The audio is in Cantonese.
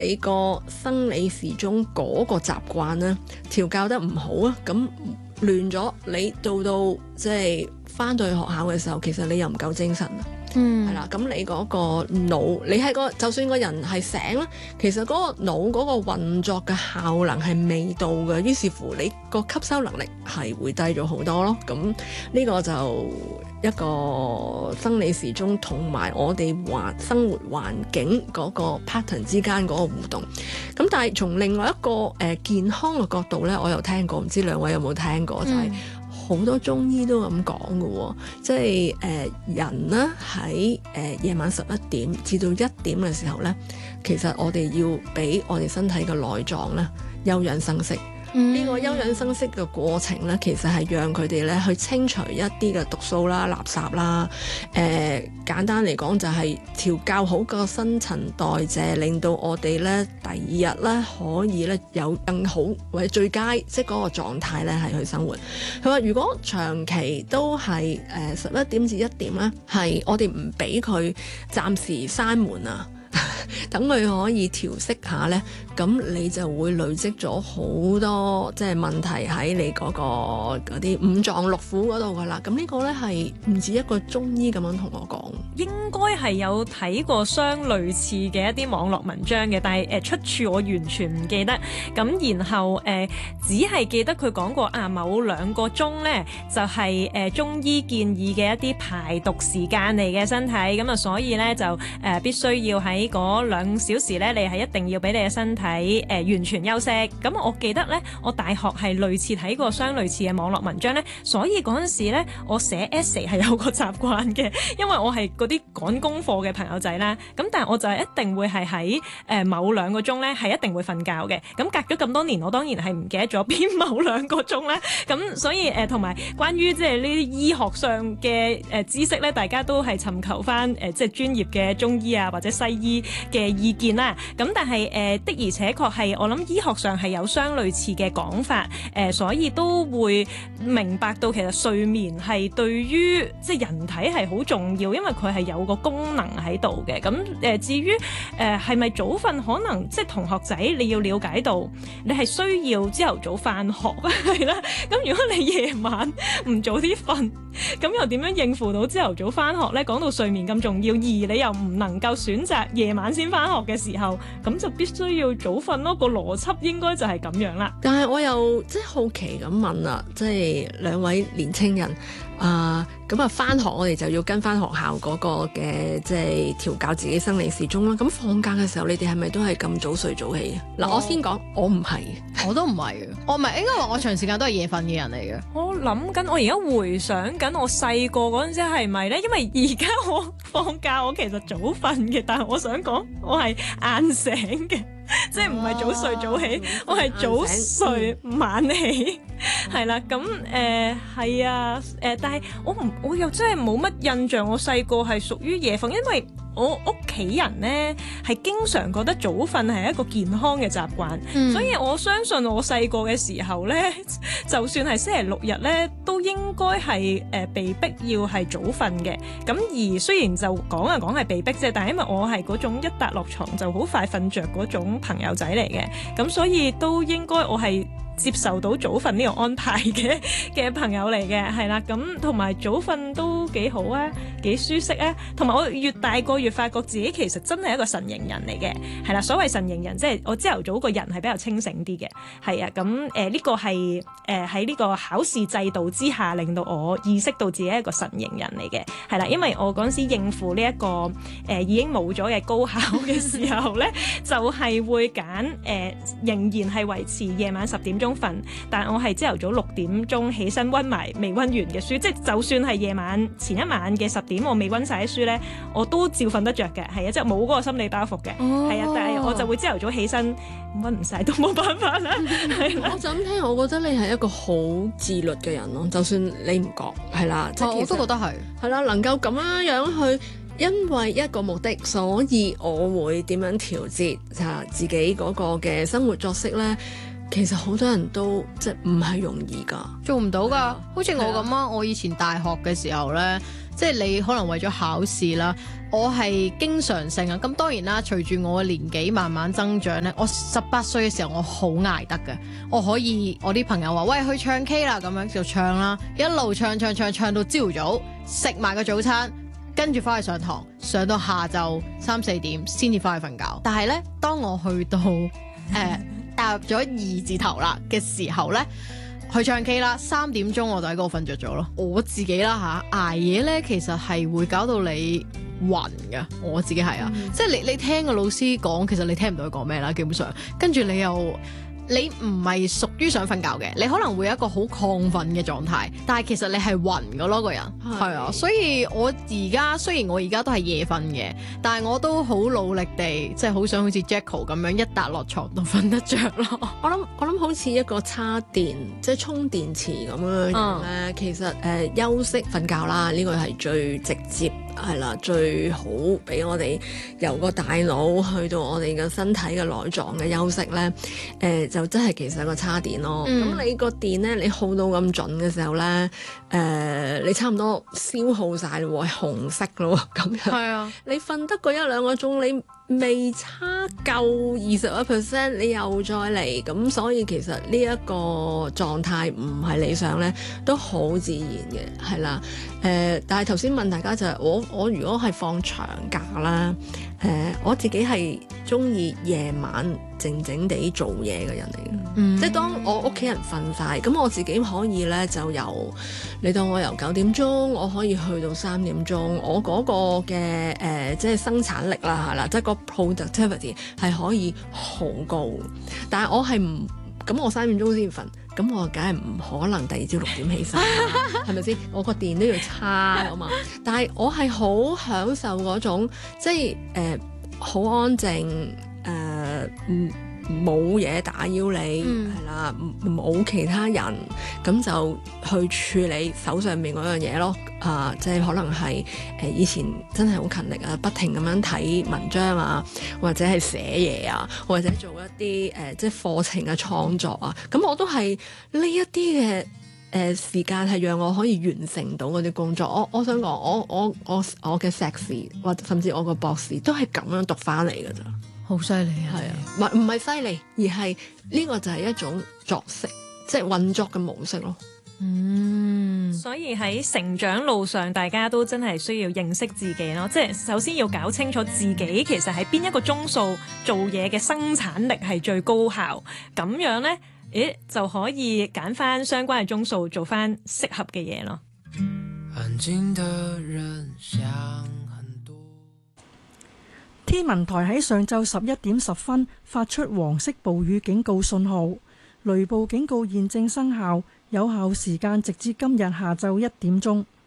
你個生理時鐘嗰個習慣咧調教得唔好啊，咁亂咗，你到即係翻到去學校嘅時候，其實你又唔夠精神啊。係啦，咁你嗰個腦，你係就算個人係醒啦，其實嗰個腦嗰個運作嘅效能係未到嘅，於是乎你個吸收能力係會低咗好多咯。咁呢個就一個生理時鐘同埋我哋生活環境嗰個 pattern 之間嗰個互動。咁但係從另外一個健康嘅角度咧，我有聽過，唔知兩位有冇聽過？就係好多中醫都咁講嘅喎，即係人咧喺夜晚11點至到1點嘅時候咧，其實我哋要俾我哋身體嘅內臟咧休養生息。呢個休養生息嘅過程咧，其實係讓佢哋咧去清除一啲嘅毒素啦、垃圾啦。簡單嚟講就係調教好個新陳代謝，令到我哋咧第二日咧可以咧有更好或者最佳即係嗰個狀態咧係去生活。佢話如果長期都係11點至1點咧，係我哋唔俾佢暫時閂門啊。等佢可以調息下呢，咁你就會累積咗好多即係問題喺你嗰啲五臟六腑嗰度噶啦。咁呢個呢，係唔止一個中醫咁樣同我講， 應該係有睇過相類似嘅一啲網絡文章嘅，但係出處我完全唔記得。咁然後只係記得佢講過某2個鐘呢，就係中醫建議嘅一啲排毒時間嚟嘅身體，咁啊所以呢，就必須要喺嗰2小時咧，你係一定要俾你嘅身體完全休息。咁我記得咧，我大學係類似睇過相類似嘅網絡文章咧，所以嗰陣時咧，我寫 essay 係有個習慣嘅，因為我係嗰啲趕功課嘅朋友仔啦。咁但係我就係一定會係喺某2個鐘咧，係一定會瞓覺嘅。咁隔咗咁多年，我當然係唔記得咗邊某2個鐘咧。咁所以同埋關於即係呢啲醫學上嘅知識咧，大家都係尋求翻即係專業嘅中醫啊或者西醫嘅意見啦。咁但係的而且確係我諗醫學上係有相類似嘅講法，所以都會明白到其實睡眠係對於即係人體係好重要，因為佢係有個功能喺度嘅。咁至於係咪早瞓，可能即係同學仔你要了解到你係需要朝頭早返學係啦。咁如果你夜晚唔早啲瞓，咁又點樣應付到朝頭早返學呢？講到睡眠咁重要，而你又唔能夠選擇夜晚先返學嘅時候，咁就必須要早瞓咯。個邏輯應該就係咁樣啦。 但係我又即係好奇咁問啦，即係兩位年青人咁返學我哋就要跟翻學校嗰個嘅即係調教自己生理時鐘啦。咁放假嘅時候你哋係咪都係咁早睡早起？嗱，我先講，我唔係， 我都唔係嘅，我唔係應該話我長時間都係夜瞓嘅人嚟嘅。 我諗緊，我而家回想緊我細個嗰陣時係咪咧？因為而家我放假我其實早瞓嘅，但係我想講我係晏醒嘅。即係唔係早睡早起，我係早睡晚起，係啦。咁係啊，但係我又真係冇乜印象，我細個係屬於夜瞓，因為我屋企人呢係經常覺得早瞓係一個健康嘅習慣，所以我相信我細個嘅時候呢，就算係星期6日呢，都應該係被逼要係早瞓嘅。咁而雖然就講係被逼啫，但係因為我係嗰種一笪落床就好快瞓着嗰種朋友仔嚟嘅，咁所以都應該我係接受到早瞓呢個安排嘅朋友嚟嘅，係啦。咁同埋早瞓都幾好啊，幾舒適啊。同埋我越大個越發覺自己其實真係一個晨型人嚟嘅，係啦。所謂晨型人，即係我朝頭早個人係比較清醒啲嘅，係啊。咁呢個係喺呢個考試制度之下，令到我意識到自己係一個晨型人嚟嘅，係啦。因為我嗰陣時應付呢一個已經冇咗嘅高考嘅時候咧，就係會揀仍然係維持夜晚10點鐘瞓，但我係朝頭早6點鐘起身溫埋未溫完嘅書，即係就算係夜晚前一晚嘅10點我未溫晒啲書咧，我都照瞓得着嘅，係啊，即係冇嗰個心理包袱嘅，係啊，但係我就會朝頭早起身溫唔晒都冇辦法啦，係啦。 我就咁聽，我覺得你係一個好自律嘅人咯，就算你唔覺，係啦，即係我都覺得係啦，能夠咁樣去。因為一個目的，所以我會點樣調節自己嗰個嘅生活作息呢？其實好多人都即係唔係容易㗎， 做唔到㗎。好似我咁啊，我以前大學嘅時候呢， 即係你可能為咗考試啦，我係經常性啊。咁當然啦，隨住我嘅年紀慢慢增長咧，我18歲嘅時候我好捱得嘅，我可以我啲朋友話喂，去唱 K 啦，咁樣就唱啦，一路唱到朝早，食埋個早餐，跟住翻去上堂，上到下晝3、4點先至翻去瞓覺。但係咧，當我去到踏入咗2字頭啦嘅時候咧，去唱 K 啦，3點鐘我就喺嗰度瞓着咗咯。我自己啦嚇，捱夜咧其實係會搞到你暈㗎。我自己係啊，即係你聽個老師講，其實你聽唔到佢講咩啦，基本上跟住你唔係屬於想瞓覺嘅，你可能會有一個好亢奮嘅狀態，但係其實你係暈㗎咯，個人係啊。所以我而家雖然我而家都係夜瞓嘅，但係我都好努力地，即係好想好似 Jacko 咁樣一笪落床度瞓得着咯。 我諗好似一個叉電，即係充電池咁樣咧。其實休息瞓覺啦，呢個係最直接係啦，最好俾我哋由個大腦去到我哋嘅身體嘅內臟嘅休息咧。就真係其實係個叉電咯。咁你個電咧，你耗到咁盡嘅時候咧，你差唔多消耗晒咯，係紅色咯咁樣。係啊，你瞓得個1、2個鐘，你未差夠21%，你又再嚟，咁所以其實呢一個狀態唔係理想咧，都好自然嘅，係啦。但係頭先問大家就係我如果係放長假啦，我自己係中意夜晚靜靜地做嘢嘅人嚟嘅，即係當我屋企人瞓晒，咁我自己可以咧就你當我由9點鐘，我可以去到3點鐘，我嗰個嘅即係生產力啦，係啦，即係個 productivity 係可以好高，但係我係唔咁，我3點鐘先瞓，咁我梗係唔可能第二朝6點起身，係咪先？我個電都要叉啊嘛。但係我係好享受嗰種，即係好安靜，冇嘢打擾你，係啦，冇其他人，咁就去處理手上面嗰樣嘢咯。即係可能係以前真係好勤力啊，不停咁樣睇文章啊，或者係寫嘢啊，或者做一啲即係課程嘅創作啊，咁我都係呢一啲嘅時間係讓我可以完成到嗰啲工作。我想講，我嘅碩士或者甚至我個博士都係咁樣讀翻嚟㗎咋。 好犀利啊！ 係啊，唔係犀利，而係呢個就係一種作息，即係運作嘅模式咯。 所以喺成長路上，大家都真係需要認識自己咯。即係首先要搞清楚自己其實喺邊一個鐘數做嘢嘅生產力係最高效，咁樣呢，就可以揀翻相關嘅鐘數做翻適合嘅嘢咯。安靜的人想天文台喺上晝11點10分發出黃色暴雨警告信號，雷暴警告現正生效，有效時間直至今日下晝1點鐘。